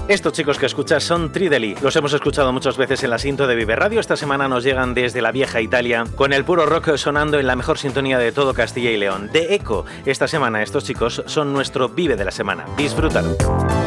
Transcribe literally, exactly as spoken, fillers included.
Estos chicos que escuchas son Trideli. Los hemos escuchado muchas veces en la Sinto de Vive Radio. Esta semana nos llegan desde la vieja Italia, con el puro rock sonando en la mejor sintonía de todo Castilla y León. De Eco. Esta semana estos chicos son nuestro Vive de la semana. Disfrútalo.